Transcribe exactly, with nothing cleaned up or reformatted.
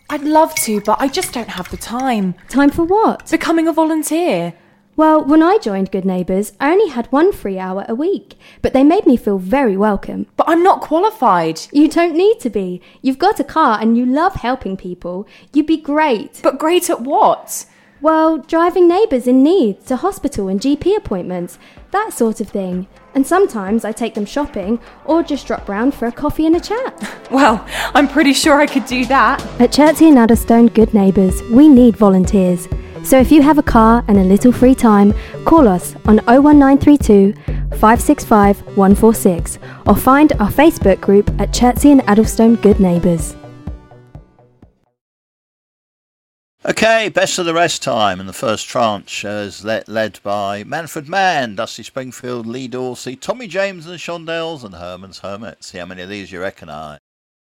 I'd love to, but I just don't have the time. Time for what? Becoming a volunteer. Well, when I joined Good Neighbours, I only had one free hour a week, but they made me feel very welcome. But I'm not qualified. You don't need to be. You've got a car and you love helping people. You'd be great. But great at what? Well, driving neighbours in need to hospital and G P appointments, that sort of thing. And sometimes I take them shopping or just drop round for a coffee and a chat. Well, I'm pretty sure I could do that. At Chertsey and Addlestone Good Neighbours, we need volunteers. So if you have a car and a little free time, call us on oh one nine three two, five six five, one four six or find our Facebook group at Chertsey and Addlestone Good Neighbours. Okay, best of the rest time, and the first tranche is led, led by Manfred Mann, Dusty Springfield, Lee Dorsey, Tommy James and the Shondells, and Herman's Hermits. See how many of these you recognise.